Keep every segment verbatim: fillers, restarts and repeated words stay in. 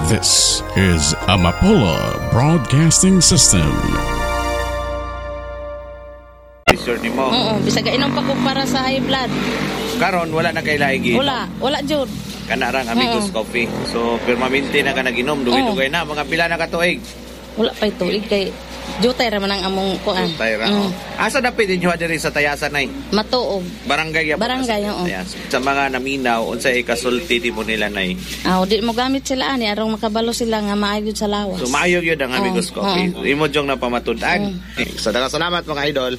This is Amapola Broadcasting System. Sure ni mo. Oo, bisag inom pa ko para sa high blood. Karon wala na kay laigi. Wala, wala jud. Kanarang Amigos Oo. Coffee. So permanente na ka naginom, dugay-dugay na mga pila na ka tuig. Wala pa tuig kay jutay ra man ang among kuan. Tay ra. Mm. Asa na pwede nyo diri sa Tayasan nay? Matuog. Barangay ya. Barangay, oo. Sa mga naminaw unsay kasulti di mo nila nay? Aw, di mo gamit sila ani arong makabalo sila nga maayo sa lawas. So maayo gyud ang Amigos Oo, Coffee. oo. Imo jong napamatud-an. So daghang salamat mga idol.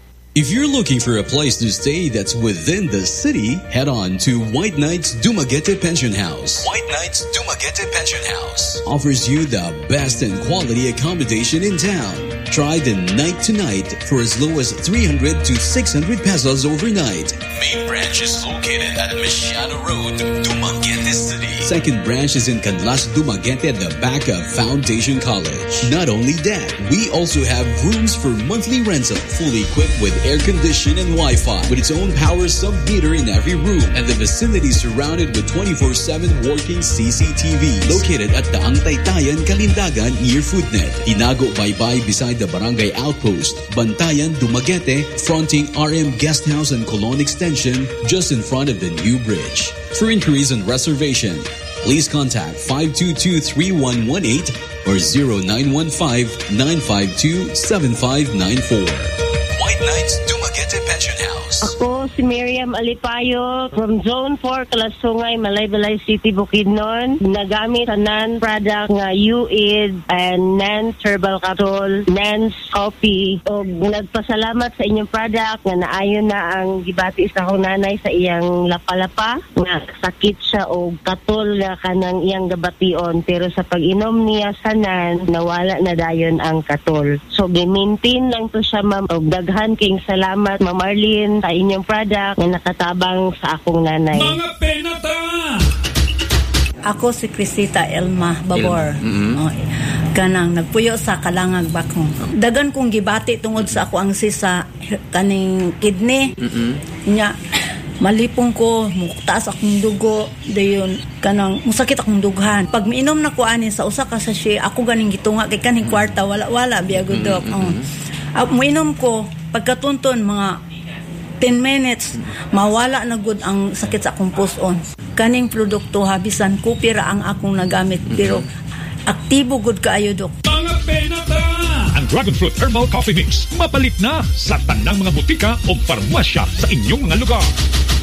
If you're looking for a place to stay that's within the city, head on to White Knights Dumaguete Pension House. White Knights Dumaguete Pension House offers you the best and quality accommodation in town. Try the night to night for as low as three hundred to six hundred pesos overnight. Main branch is located at Michiano Road, Dumaguete City. Second branch is in Canlas, Dumaguete at the back of Foundation College. Not only that, we also have rooms for monthly rental, fully equipped with air condition and Wi-Fi, with its own power sub-meter in every room, and the vicinity surrounded with twenty-four seven working C C T Vs. Located at Daang Taytayan, Kalindagan, near Foodnet. Inago Baybay beside the Barangay Outpost. Bantayan, Dumaguete, fronting R M Guest House and Colon Extension, just in front of the new bridge. For inquiries and reservation, please contact five two two, three one one eight or zero nine one five, nine five two, seven five nine four. White Knights Dumaguete Pension House. Ako si Miriam Alipayo from Zone four, Kalasungay, Malaybalay City, Bukidnon. Nagamit sa non-product nga U I D and Nance Herbal Capsule, Nance Coffee. O nagpasalamat sa inyong product nga naayon na ang gibati sa akong nanay sa iyang lapalapa. Nga sakit siya o katol na kanang iyang gabation. Pero sa pag-inom niya sa nan, nawala na dayon ang katol. So, gi-maintain lang to siya, ma'am. O daghan king salamat, Ma'am Marlene, sa inyong product na nakatabang sa akong nanay. Mga penata! Ako si Crisita Elma Babor. Mm-hmm. Oh, kanang nagpuyo sa Kalangag Bakong. Dagan kong gibati tungod sa ako ang sisa kaning kidney. Mm-hmm. Nya malipong ko, muktaas akong dugo, dayon kanang musakit akong dughan. Pag miinom na ko ani sa usa ka sachet, ako ganing gitunga kay kaning kwarta wala wala biya gud dok. Mm-hmm. Oh. Uh, miinom ko pagkatunton mga ten minutes mawala na gud ang sakit sa akong puson. Kaning produkto habisan ko pira ang akong nagamit pero aktibo gud kaayo dok. Mga penata! Ang Dragon Fruit Herbal Coffee Mix mapalit na sa tanang mga butika o parwasya sa inyong mga lugar.